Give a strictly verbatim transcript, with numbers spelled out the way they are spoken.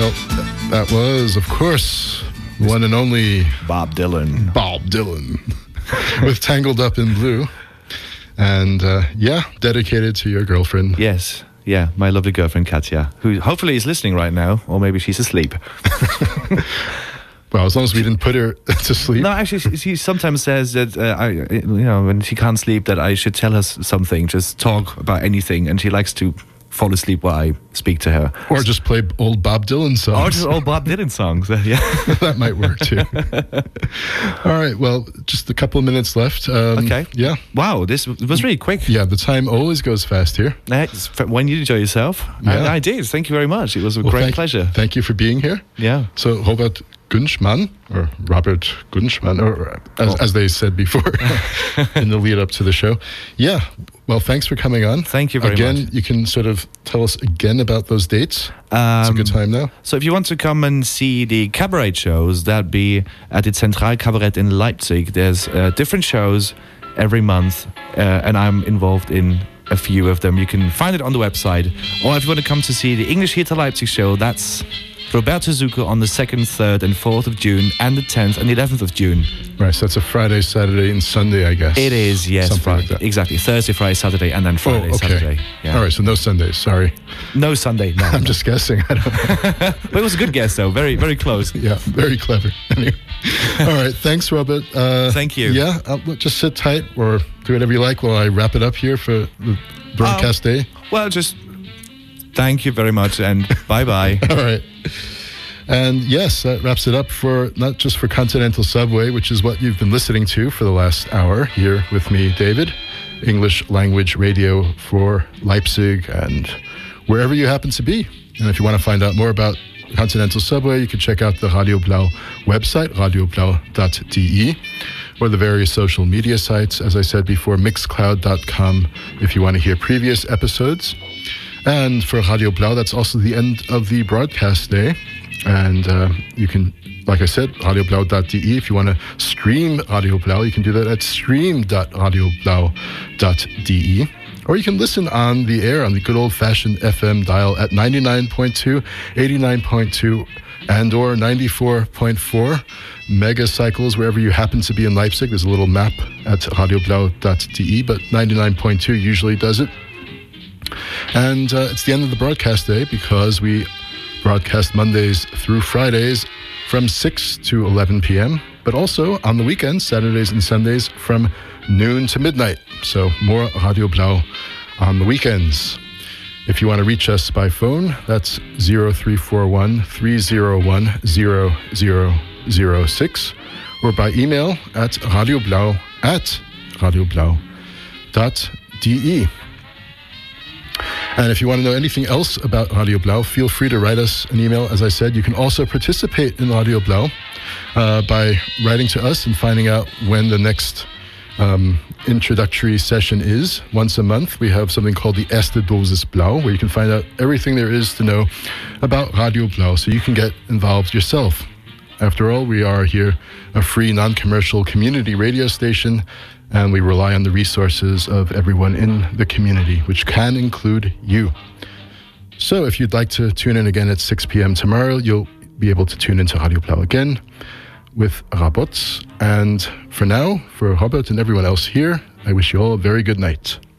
Well, that was, of course, one and only Bob Dylan. Bob Dylan with Tangled Up in Blue. And uh, yeah, dedicated to your girlfriend. Yes, yeah, my lovely girlfriend Katya, who hopefully is listening right now, or maybe she's asleep. Well, as long as we didn't put her to sleep. No, actually, she, she sometimes says that, uh, I, you know, when she can't sleep, that I should tell her something, just talk about anything, and she likes to fall asleep while I speak to her. Or just play old Bob Dylan songs. Or just old Bob Dylan songs, yeah. That might work too. All right, well, just a couple of minutes left. Um, okay. Yeah. Wow, this was really quick. Yeah, the time always goes fast here. When you enjoy yourself. Yeah. I, I did. Thank you very much. It was a well, great thank, pleasure. Thank you for being here. Yeah. So, Robert Gunschmann, or Robert Gunschmann, or as, oh. as they said before in the lead up to the show. Yeah. Well, thanks for coming on. Thank you very again, much. Again, you can sort of tell us again about those dates. Um, it's a good time now. So if you want to come and see the cabaret shows, that'd be at the Central Kabarett in Leipzig. There's uh, different shows every month, uh, and I'm involved in a few of them. You can find it on the website. Or if you want to come to see the English Theatre Leipzig show, that's Roberto Zucker on the second, third and fourth of June, and the tenth and eleventh of June. Right, so that's a Friday, Saturday and Sunday, I guess. It is, yes. Something Friday, like that. Exactly. Thursday, Friday, Saturday, and then Friday, oh, okay. Saturday. Yeah. All right, so no Sundays, sorry. No Sunday, no. I'm no. just guessing. I don't know. But it was a good guess, though. Very, very close. Yeah, very clever. Anyway. All right, thanks, Robert. Uh, Thank you. Yeah, I'll, just sit tight or do whatever you like while I wrap it up here for the broadcast um, day. Well, just thank you very much and bye-bye. All right. And yes, that wraps it up for not just for Continental Subway, which is what you've been listening to for the last hour here with me, David, English language radio for Leipzig and wherever you happen to be. And if you want to find out more about Continental Subway, you can check out the Radio Blau website, radio blau dot d e, or the various social media sites, as I said before, mixcloud dot com if you want to hear previous episodes. And for Radio Blau, that's also the end of the broadcast day. And uh, you can, like I said, radio blau dot d e. If you want to stream Radio Blau, you can do that at stream dot radio blau dot d e. Or you can listen on the air on the good old-fashioned F M dial at ninety-nine point two, eighty-nine point two, and or ninety-four point four megacycles, wherever you happen to be in Leipzig. There's a little map at radio blau dot d e, but ninety-nine point two usually does it. And uh, it's the end of the broadcast day because we broadcast Mondays through Fridays from six to eleven p.m., but also on the weekends, Saturdays and Sundays from noon to midnight. So more Radio Blau on the weekends. If you want to reach us by phone, that's zero three four one, three zero one, zero zero zero six, or by email at radioblau at radioblau dot d e. And if you want to know anything else about Radio Blau, feel free to write us an email. As I said, you can also participate in Radio Blau uh, by writing to us and finding out when the next um, introductory session is. Once a month, we have something called the Erste Dosis Blau, where you can find out everything there is to know about Radio Blau, so you can get involved yourself. After all, we are here a free, non-commercial community radio station, and we rely on the resources of everyone in the community, which can include you. So if you'd like to tune in again at six p.m. tomorrow, you'll be able to tune into Radio Blau again with Rabots. And for now, for Robert and everyone else here, I wish you all a very good night.